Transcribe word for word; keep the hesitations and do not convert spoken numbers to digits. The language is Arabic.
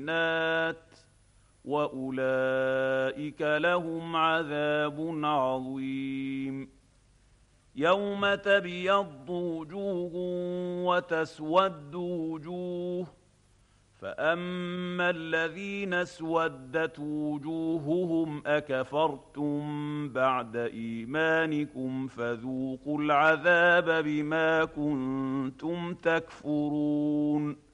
النَّاتِ وَأُولَٰئِكَ لَهُمْ عَذَابٌ عَظِيمٌ يَوْمَ تَبْيَضُّ وُجُوهٌ وَتَسْوَدُّ وُجُوهٌ فَأَمَّا الَّذِينَ اسْوَدَّتْ وُجُوهُهُمْ أَكَفَرْتُم بَعْدَ إِيمَانِكُمْ فَذُوقُوا الْعَذَابَ بِمَا كُنتُمْ تَكْفُرُونَ